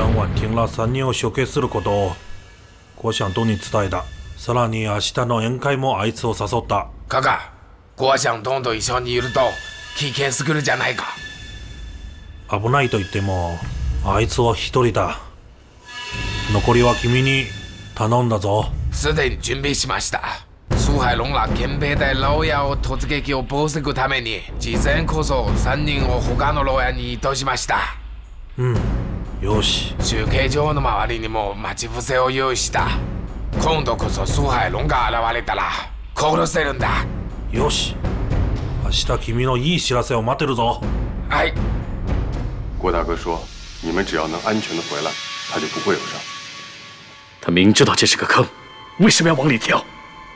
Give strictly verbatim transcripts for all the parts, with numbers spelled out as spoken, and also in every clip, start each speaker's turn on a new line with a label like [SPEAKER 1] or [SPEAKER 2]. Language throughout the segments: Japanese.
[SPEAKER 1] 江晚听了三人を処刑することを郭想東に伝えた。さらに明日の宴会もあいつを誘った。
[SPEAKER 2] カカ、郭想東と一緒にいると危険すぎるじゃないか。
[SPEAKER 1] 危ないと言ってもあいつは一人だ。残りは君に頼んだぞ。
[SPEAKER 2] すでに準備しました。苏海龍ら憲兵隊牢屋を突撃を防ぐために事前こそさんにんを他の牢屋に移動しました。
[SPEAKER 1] うん、よし。
[SPEAKER 2] 中継場の周りにも待ち伏せを用意した。今度こそ蘇海龍が現れたら殺せるんだ。
[SPEAKER 1] よし、明日君のいい知らせを待ってるぞ。
[SPEAKER 2] はい。
[SPEAKER 3] 郭大哥说，你们只要能安全的回来，他就不会有事。
[SPEAKER 4] 他明知道这是个坑，为什么要往里跳？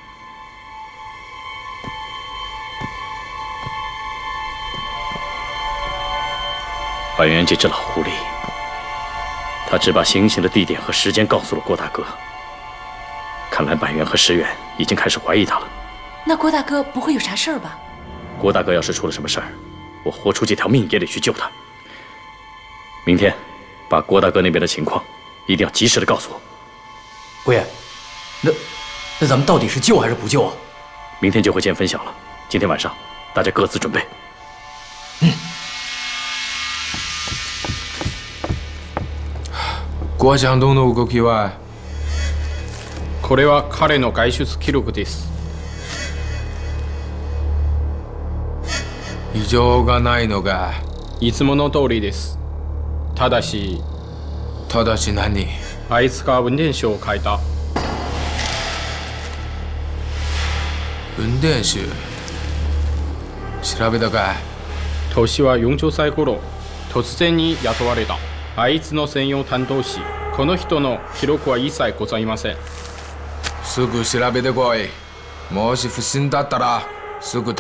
[SPEAKER 4] 板垣这只老狐狸，他只把行刑的地点和时间告诉了郭大哥。看来板垣和石原已经开始怀疑他了。
[SPEAKER 5] 那郭大哥不会有啥事儿吧？
[SPEAKER 4] 郭大哥要是出了什么事儿，我豁出这条命也得去救他。明天，把郭大哥那边的情况一定要及时的告诉我。
[SPEAKER 6] 郭爷，那那咱们到底是救还是不救啊？
[SPEAKER 4] 明天就会见分晓了。今天晚上，大家各自准备。
[SPEAKER 6] 嗯。
[SPEAKER 2] 郭想東の動きは？
[SPEAKER 7] これは彼の外出記録です。
[SPEAKER 2] 異常がないのが
[SPEAKER 7] いつもの通りです。ただし、
[SPEAKER 2] ただし何？
[SPEAKER 7] あいつが運転手を変えた。
[SPEAKER 2] 運転手？調べたか？
[SPEAKER 7] 年はよんじゅっさい頃、突然に雇われた。あいつの専用担当し、この人の記録は一切ございません。
[SPEAKER 2] すぐ調べてこい。もし不審だったらすぐ